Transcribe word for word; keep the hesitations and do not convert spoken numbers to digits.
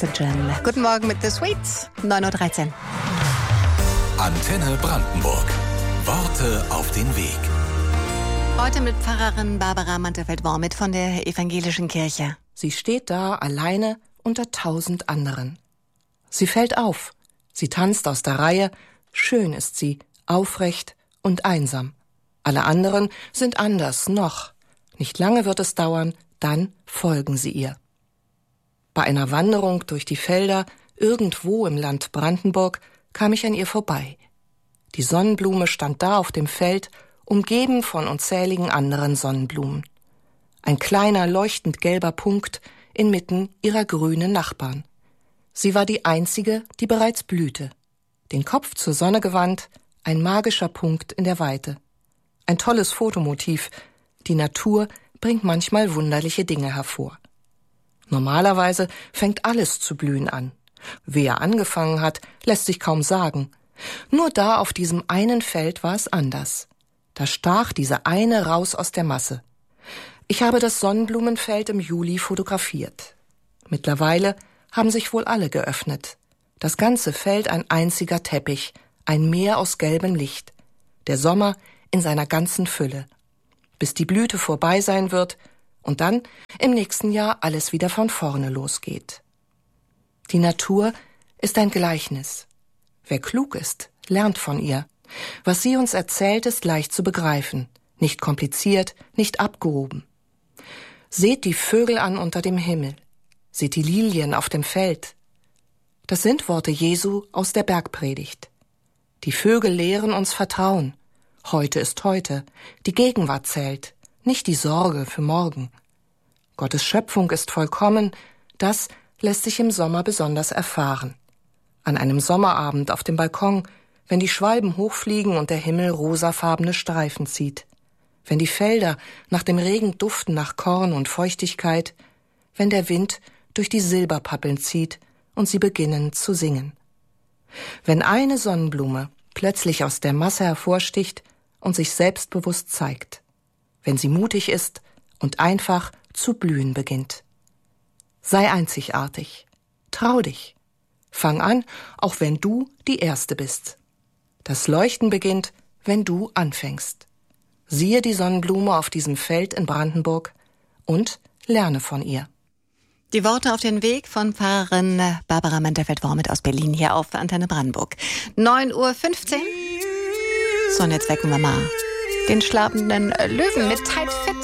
Oxygen. Guten Morgen mit The Sweets, neun Uhr dreizehn. Antenne Brandenburg. Worte auf den Weg. Heute mit Pfarrerin Barbara Mantelfeld-Wormit von der Evangelischen Kirche. Sie steht da alleine unter tausend anderen. Sie fällt auf. Sie tanzt aus der Reihe. Schön ist sie, aufrecht und einsam. Alle anderen sind anders noch. Nicht lange wird es dauern, dann folgen sie ihr. Bei einer Wanderung durch die Felder, irgendwo im Land Brandenburg, kam ich an ihr vorbei. Die Sonnenblume stand da auf dem Feld, umgeben von unzähligen anderen Sonnenblumen. Ein kleiner, leuchtend gelber Punkt inmitten ihrer grünen Nachbarn. Sie war die einzige, die bereits blühte. Den Kopf zur Sonne gewandt, ein magischer Punkt in der Weite. Ein tolles Fotomotiv. Die Natur bringt manchmal wunderliche Dinge hervor. Normalerweise fängt alles zu blühen an. Wer angefangen hat, lässt sich kaum sagen. Nur da auf diesem einen Feld war es anders. Da stach diese eine raus aus der Masse. Ich habe das Sonnenblumenfeld im Juli fotografiert. Mittlerweile haben sich wohl alle geöffnet. Das ganze Feld ein einziger Teppich, ein Meer aus gelbem Licht. Der Sommer in seiner ganzen Fülle. Bis die Blüte vorbei sein wird und dann im nächsten Jahr alles wieder von vorne losgeht. Die Natur ist ein Gleichnis. Wer klug ist, lernt von ihr. Was sie uns erzählt, ist leicht zu begreifen, nicht kompliziert, nicht abgehoben. Seht die Vögel an unter dem Himmel, seht die Lilien auf dem Feld. Das sind Worte Jesu aus der Bergpredigt. Die Vögel lehren uns Vertrauen. Heute ist heute, die Gegenwart zählt, nicht die Sorge für morgen. Gottes Schöpfung ist vollkommen, das lässt sich im Sommer besonders erfahren. An einem Sommerabend auf dem Balkon, wenn die Schwalben hochfliegen und der Himmel rosafarbene Streifen zieht. Wenn die Felder nach dem Regen duften nach Korn und Feuchtigkeit. Wenn der Wind durch die Silberpappeln zieht und sie beginnen zu singen. Wenn eine Sonnenblume plötzlich aus der Masse hervorsticht und sich selbstbewusst zeigt. Wenn sie mutig ist und einfach zu blühen beginnt. Sei einzigartig. Trau dich. Fang an, auch wenn du die Erste bist. Das Leuchten beginnt, wenn du anfängst. Siehe die Sonnenblume auf diesem Feld in Brandenburg und lerne von ihr. Die Worte auf den Weg von Pfarrerin Barbara Mantelfeld-Wormit aus Berlin hier auf Antenne Brandenburg. neun Uhr fünfzehn. So, und jetzt wecken wir mal den schlafenden Löwen mit Tight Fit.